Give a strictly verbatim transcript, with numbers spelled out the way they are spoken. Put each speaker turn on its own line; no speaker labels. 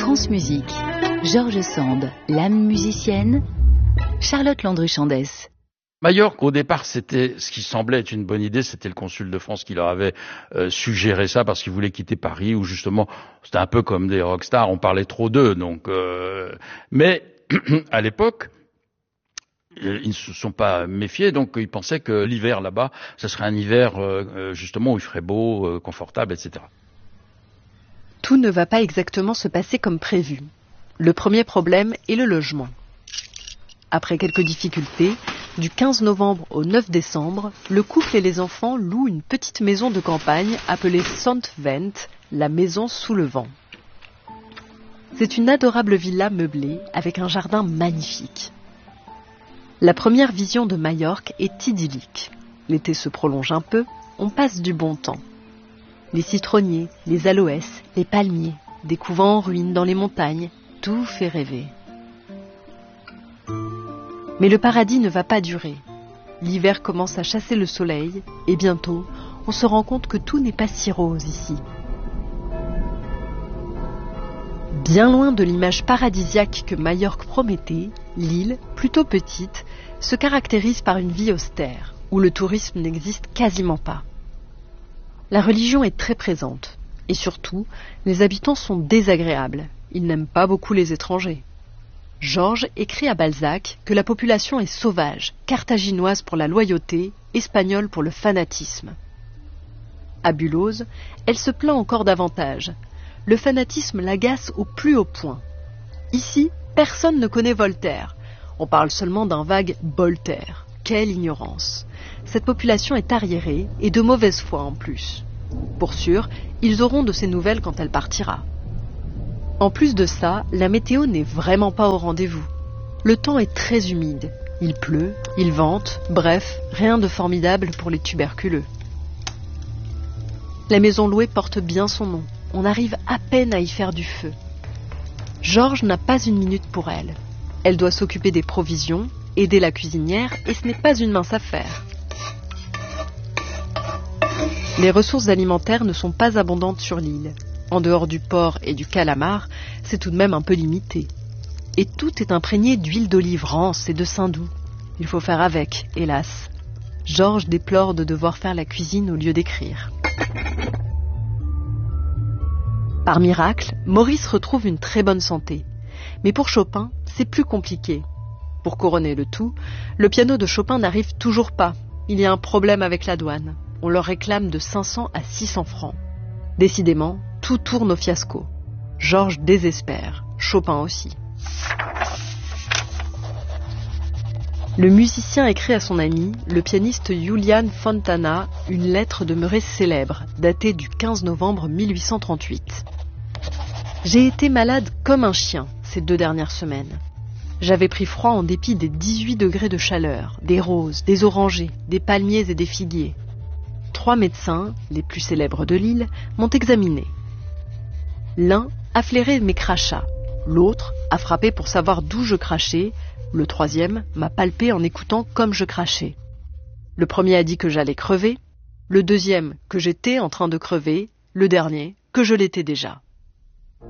France Musique, Georges Sand, l'âme musicienne, Charlotte Landru-Chandès.
Majorque, au départ, c'était ce qui semblait être une bonne idée, c'était le consul de France qui leur avait euh, suggéré ça parce qu'il voulait quitter Paris, où justement, c'était un peu comme des rockstars, on parlait trop d'eux. Donc, euh, mais à l'époque, ils ne se sont pas méfiés, donc ils pensaient que l'hiver là-bas, ce serait un hiver euh, justement où il ferait beau, euh, confortable, et cetera.
Tout ne va pas exactement se passer comme prévu. Le premier problème est le logement. Après quelques difficultés, du quinze novembre au neuf décembre, le couple et les enfants louent une petite maison de campagne appelée Santvent, la maison sous le vent. C'est une adorable villa meublée avec un jardin magnifique. La première vision de Majorque est idyllique. L'été se prolonge un peu, on passe du bon temps. Les citronniers, les aloès, les palmiers, des couvents en ruine dans les montagnes, tout fait rêver. Mais le paradis ne va pas durer. L'hiver commence à chasser le soleil et bientôt, on se rend compte que tout n'est pas si rose ici. Bien loin de l'image paradisiaque que Majorque promettait, l'île, plutôt petite, se caractérise par une vie austère, où le tourisme n'existe quasiment pas. La religion est très présente, et surtout, les habitants sont désagréables. Ils n'aiment pas beaucoup les étrangers. Georges écrit à Balzac que la population est sauvage, carthaginoise pour la loyauté, espagnole pour le fanatisme. À Bulhouse, elle se plaint encore davantage. Le fanatisme l'agace au plus haut point. Ici, personne ne connaît Voltaire. On parle seulement d'un vague Boltaire. Quelle ignorance! Cette population est arriérée et de mauvaise foi en plus. Pour sûr, ils auront de ses nouvelles quand elle partira. En plus de ça, la météo n'est vraiment pas au rendez-vous. Le temps est très humide. Il pleut, il vente, bref, rien de formidable pour les tuberculeux. La maison louée porte bien son nom. On arrive à peine à y faire du feu. Georges n'a pas une minute pour elle. Elle doit s'occuper des provisions, aider la cuisinière, et ce n'est pas une mince affaire. Les ressources alimentaires ne sont pas abondantes sur l'île. En dehors du porc et du calamar, c'est tout de même un peu limité. Et tout est imprégné d'huile d'olive rance et de saindoux. Il faut faire avec, hélas. Georges déplore de devoir faire la cuisine au lieu d'écrire. Par miracle, Maurice retrouve une très bonne santé. Mais pour Chopin, c'est plus compliqué. Pour couronner le tout, le piano de Chopin n'arrive toujours pas. Il y a un problème avec la douane. On leur réclame de cinq cents à six cents francs. Décidément, tout tourne au fiasco. Georges désespère, Chopin aussi. Le musicien écrit à son ami, le pianiste Julian Fontana, une lettre demeurée célèbre, datée du quinze novembre mille huit cent trente-huit. J'ai été malade comme un chien ces deux dernières semaines. J'avais pris froid en dépit des dix-huit degrés de chaleur, des roses, des orangers, des palmiers et des figuiers. Trois médecins, les plus célèbres de l'île, m'ont examiné. L'un a flairé mes crachats, l'autre a frappé pour savoir d'où je crachais, le troisième m'a palpé en écoutant comme je crachais. Le premier a dit que j'allais crever, le deuxième que j'étais en train de crever, le dernier que je l'étais déjà.